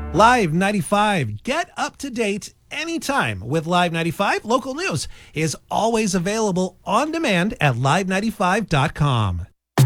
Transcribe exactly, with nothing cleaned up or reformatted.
Live ninety-five. Get up to date anytime with Live ninety-five. Local news is always available on demand at live ninety-five dot com.